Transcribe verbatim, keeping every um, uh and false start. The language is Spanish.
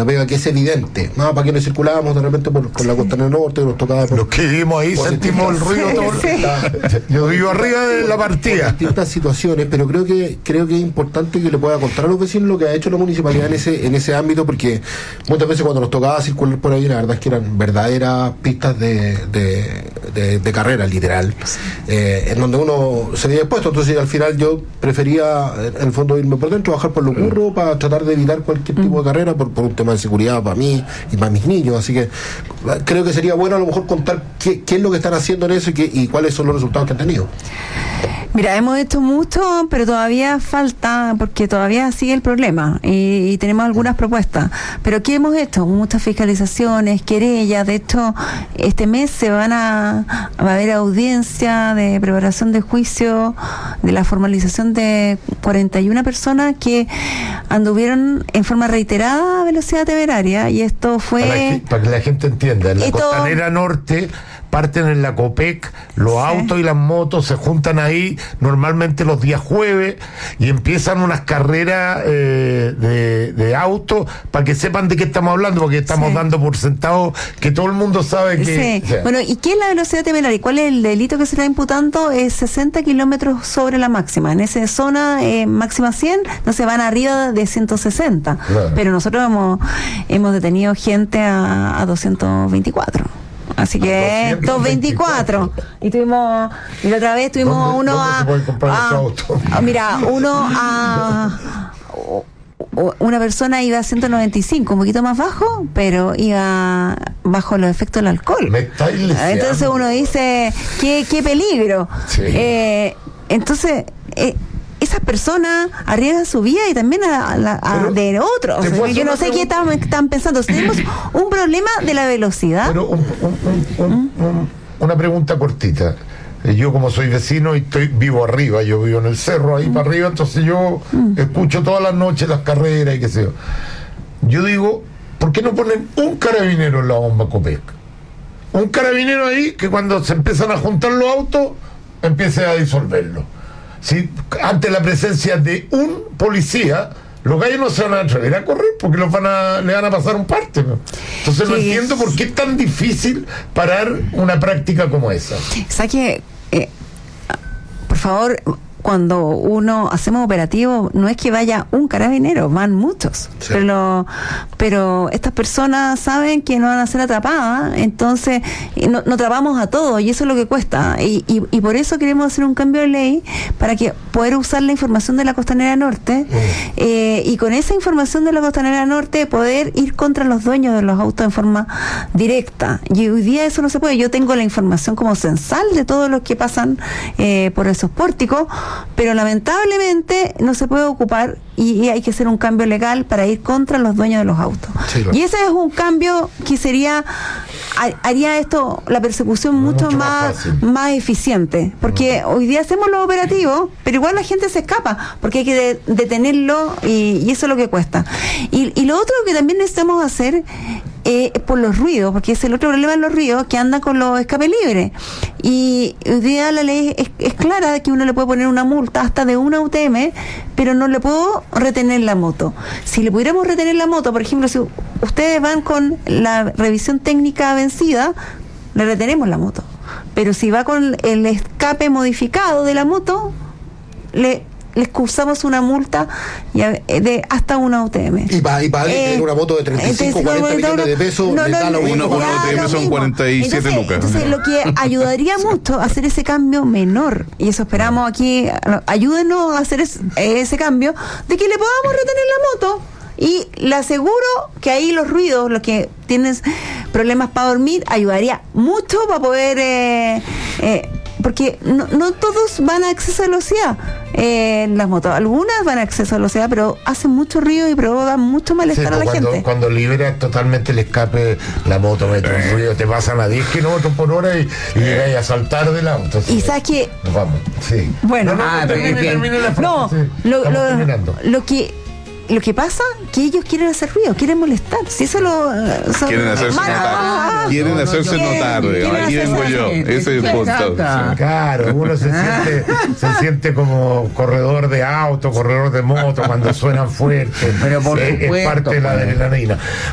una pega que es evidente, ¿no? Para quienes circulábamos de repente por, por la costanera norte, nos tocaba por, los que vivimos ahí sentimos el ruido todo. Sí. Yo vivo arriba de la partida. Distintas situaciones, pero creo que creo que es importante que le pueda contar a los vecinos lo que ha hecho la municipalidad en ese en ese ámbito, porque muchas veces cuando nos tocaba circular por ahí, la verdad es que eran verdaderas pistas de, de, de, de carrera, literal, eh, en donde uno se había expuesto. Entonces al final yo prefería en el fondo irme por dentro, bajar por lo curro para tratar de evitar cualquier tipo de carrera por, por un tema de seguridad para mí y para mis niños. Así que creo que sería bueno a lo mejor contar qué, qué es lo que están haciendo en eso y, qué, y cuáles son los resultados que han tenido. Mira, hemos hecho mucho, pero todavía falta, porque todavía sigue el problema y, y tenemos algunas propuestas. Pero ¿qué hemos hecho? Muchas fiscalizaciones, querellas. De hecho, este mes se van a, va a haber audiencia de preparación de juicio de la formalización de cuarenta y una personas que anduvieron en forma reiterada a velocidad temeraria, y esto fue... Para que, para que la gente entienda, en la esto... costanera norte parten en la COPEC, los sí. autos y las motos se juntan ahí normalmente los días jueves y empiezan unas carreras eh, de, de autos para que sepan de qué estamos hablando, porque estamos sí. dando por sentado que todo el mundo sabe que... Sí. O sea, bueno, ¿y qué es la velocidad temeraria? ¿Cuál es el delito que se está imputando? Es sesenta kilómetros sobre la máxima. En esa zona eh, máxima cien, no se van arriba de ciento sesenta. Claro. Pero nosotros hemos, hemos detenido gente a, a doscientos veinticuatro. Así que doscientos veinticuatro. Y tuvimos, y la otra vez tuvimos ¿Dónde, uno dónde a, a, a mira, uno a una persona iba a ciento noventa y cinco, un poquito más bajo, pero iba bajo los efectos del alcohol. Me está entonces uno dice, qué, qué peligro. Sí. Eh, entonces, eh, esas personas arriesgan su vida y también a, a, a de otros. O sea, yo no sé qué están, están pensando. Tenemos un problema de la velocidad. Pero un, un, un, un, un, una pregunta cortita. Yo, como soy vecino y estoy vivo arriba, yo vivo en el cerro ahí mm. para arriba, entonces yo mm. escucho todas las noches las carreras y qué sé yo. Yo digo, ¿por qué no ponen un carabinero en la bomba COPEC? Un carabinero ahí que cuando se empiezan a juntar los autos empiece a disolverlo. Si ante la presencia de un policía, los gallos no se van a atrever a correr porque los van a, le van a pasar un parte, ¿no? Entonces sí, no entiendo por qué es tan difícil parar una práctica como esa. ¿Sabes qué? Eh, por favor, cuando uno hacemos operativo, no es que vaya un carabinero, van muchos. Sí. Pero, pero estas personas saben que no van a ser atrapadas, entonces no, no atrapamos a todos, y eso es lo que cuesta. Y, y, y por eso queremos hacer un cambio de ley para que poder usar la información de la Costanera Norte, mm. eh, y con esa información de la Costanera Norte poder ir contra los dueños de los autos en forma directa. Y hoy día eso no se puede. Yo tengo la información como censal de todos los que pasan eh, por esos pórticos, pero lamentablemente no se puede ocupar, y, y hay que hacer un cambio legal para ir contra los dueños de los autos. Sí, claro. Y ese es un cambio que sería, haría esto, la persecución mucho, mucho más, más, más eficiente, porque uh-huh. hoy día hacemos los operativos, pero igual la gente se escapa, porque hay que de, detenerlo, y, y eso es lo que cuesta. Y, y lo otro que también necesitamos hacer Eh, por los ruidos, porque es el otro problema de los ruidos, que andan con los escape libres. Y hoy día la ley es, es clara de que uno le puede poner una multa hasta de una U T M, pero no le puedo retener la moto. Si le pudiéramos retener la moto, por ejemplo, si ustedes van con la revisión técnica vencida, le retenemos la moto. Pero si va con el escape modificado de la moto, le les cursamos una multa de hasta una U T M. Y para y pa eh, una moto de treinta y cinco, cuarenta millones de pesos, no, no, no, una, una U T M son cuarenta y siete entonces, lucas. Entonces, lo que ayudaría mucho a hacer ese cambio menor, y eso esperamos aquí, ayúdenos a hacer es, ese cambio, de que le podamos retener la moto. Y le aseguro que ahí los ruidos, los que tienes problemas para dormir, ayudaría mucho para poder... Eh, eh, porque no, no todos van a exceso de velocidad en eh, las motos, algunas van a exceso de velocidad, pero hacen mucho ruido y provocan mucho malestar, sí, a la cuando, gente. Cuando liberas totalmente el escape, la moto mete un ruido, te pasan a diez kilómetros por hora y, y llegas a saltar del auto. Y sabes que... Vamos, sí. Bueno, no, no, ah, termine, termine la frase, no, sí, lo, lo, lo que... Lo que pasa que ellos quieren hacer ruido, quieren molestar. Si eso lo son, quieren hacerse mal, notar, ah, quieren no, no, hacerse no, notar. quieren Aquí vengo yo. Ese es el punto. Claro, uno se siente, se siente como corredor de auto, corredor de moto cuando suenan fuertes. Pero por es, supuesto, es parte de la adrenalina.